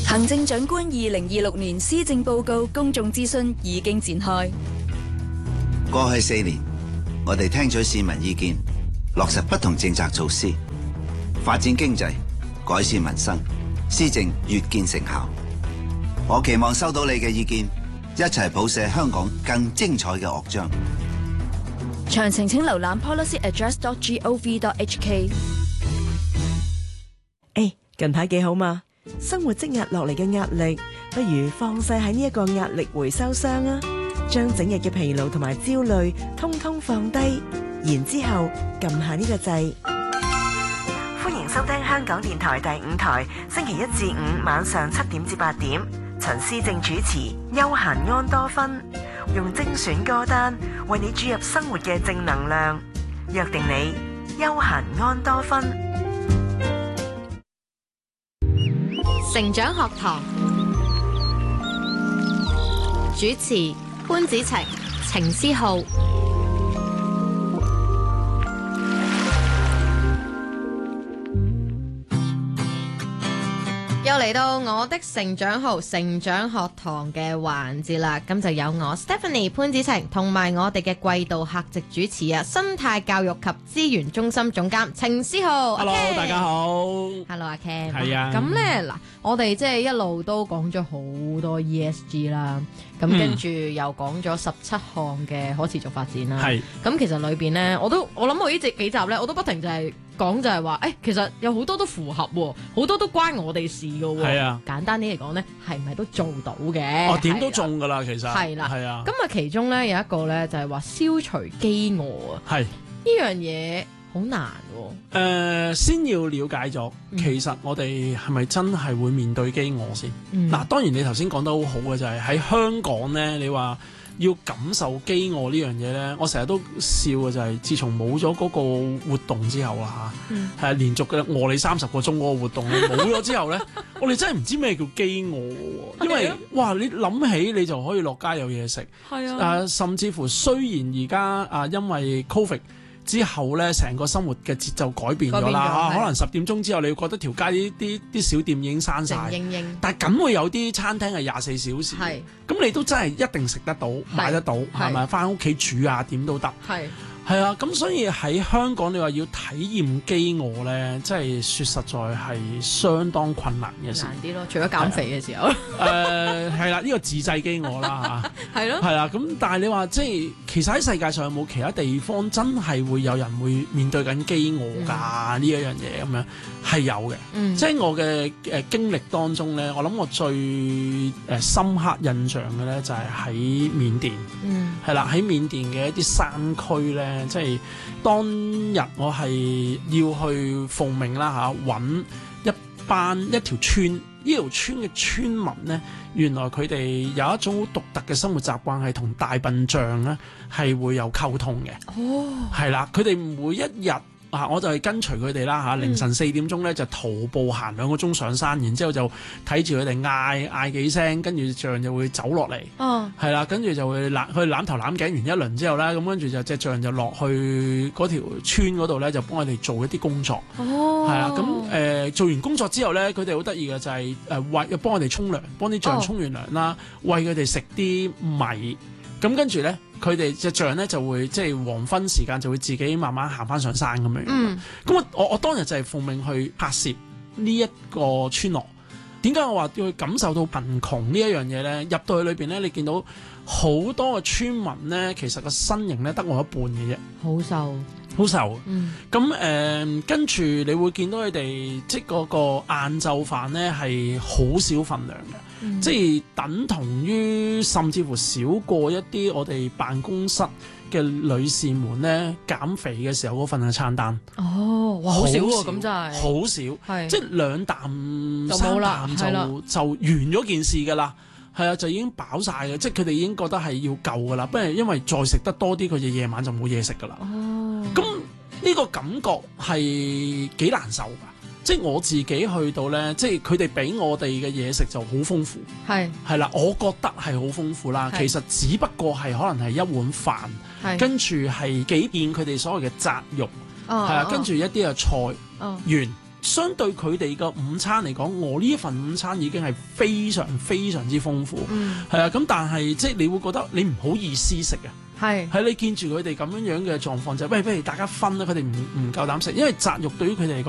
行政長官2026年施政報告公眾諮詢已經展開。 過去4年，我哋聽取市民意見，落實不同政策措施，發展經濟，改善民生，施政越見成效。我期望收到你嘅意見，一齊譜寫香港更精彩嘅樂章。 詳情請瀏覽 policyaddress.gov.hk。 近排幾好嘛？生活積壓落嚟嘅壓力，不如放晒喺呢一個壓力回收箱啊！將整日嘅疲勞同埋焦慮通通放低，然之後撳下呢個掣。歡迎收聽香港電台第5台，星期1至5晚上7點至8點，陳思正主持《休閒安多芬》，用精選歌單為你注入生活嘅正能量，約定你休閒安多芬。 成長學堂主持潘子晴、程思浩。又嚟到我的成長號成長學堂嘅環節啦，咁就有我 Stephanie 潘子晴同埋我哋嘅季度客席主持啊，生態教育及資源中心總監程思浩。 Hello， 大家好。 Hello， 阿 Ken。 係啊。 咁咧嗱，我哋即係一路都講咗好多 ESG 啦，咁跟住又講咗17項嘅可持續發展啦。係。咁其實裏邊咧，我諗我呢幾集咧，我都不停就係講就係話，其實有好多都符合喎，好多都關我哋事㗎喎。係啊。簡單啲嚟講咧，係咪都做到嘅？哦，點都中㗎啦，其實。係啦。係啊。咁啊，其中咧有一個咧就係話消除飢餓啊。係。呢樣嘢好難喎。先要了解咗，其實我哋係咪真係會面對飢餓先？嗱，當然你頭先講得好好嘅就係喺香港咧，你話要感受飢餓呢樣嘢咧，我成日都笑嘅就係，自從冇咗嗰個活動之後啦嚇，係連續嘅餓你30個鐘嗰個活動咧冇咗之後咧，我哋真係唔知咩叫飢餓喎，因為哇你諗起你就可以落街有嘢食，係啊，甚至乎雖然而家因為 Covid之後咧，成個生活嘅節奏改變咗啦，可能10點鐘之後，你會覺得條街啲小店已經閂晒，但係梗會有啲餐廳係24小時，咁你都真係一定食得到、買得到，係咪？返屋企煮啊，點都得。係啊，咁所以喺香港你話要體驗飢餓咧，即係説實在係相當困難嘅事。難啲咯，除咗減肥嘅時候。係啦，呢個自製飢餓啦嚇。係咯。係啦，咁但係你話即係其實喺世界上有冇其他地方真係會有人會面對緊飢餓㗎呢一樣嘢咁樣？係有嘅。即係我嘅經歷當中咧，我諗我最深刻印象嘅咧就係喺緬甸。係啦，喺緬甸嘅一啲山區咧。即係當日我係要去奉命啦嚇，揾一條村，呢條村嘅村民呢，原來佢哋有一種好獨特嘅生活習慣，係同大笨象呢係會有溝通嘅。哦，係啦，佢哋每一日。我就係跟隨佢哋啦嚇，凌晨4點鐘咧就徒步行2個鐘上山，然之後就睇住佢哋嗌幾聲，跟住象就會走落嚟。哦，係啦，跟住就會佢攬頭攬頸完一輪之後咧，咁跟住就隻象就落去嗰條村嗰度咧，就幫佢哋做一啲工作。哦，係啦，咁做完工作之後咧，佢哋好得意嘅就係為幫我哋沖涼，幫啲象沖完涼啦，餵佢哋食啲米。咁跟住咧，佢哋隻象咧就會即係黃昏時間就會自己慢慢行翻上山咁樣。咁我當日就係奉命去拍攝呢一個村落。點解我話要去感受到貧窮呢一樣嘢咧？入到去裏邊咧，你見到好多嘅村民咧，其實個身形咧得我一半嘅啫，好瘦。好瘦。咁跟住你會見到佢哋即係嗰個晏晝飯咧係好少份量嘅，即係等同於甚至乎少過一啲我哋辦公室嘅女士們咧減肥嘅時候嗰份嘅餐單。哦，哇，好少喎，咁真係好少，係即係2啖3啖就完咗件事㗎啦。係啊，就已經飽晒嘅，即係佢哋已經覺得係要夠㗎啦。不然因為再食得多啲，佢哋夜晚就冇嘢食㗎啦。哦，咁呢個感覺係幾難受㗎。即係我自己去到咧，即係佢哋俾我哋嘅嘢食就好豐富。係啦，我覺得係好豐富啦。其實只不過係可能係一碗飯，跟住係幾件佢哋所謂嘅雜肉，係啊，跟住一啲嘅菜完。 相對佢哋嘅午餐嚟講，我呢一份午餐已經係非常非常之豐富，係啊。咁但係即係你會覺得你唔好意思食啊。係你見住佢哋咁樣嘅狀況就係，喂，不如大家分啦，佢哋唔夠膽食，因為擇肉對於佢哋嚟講。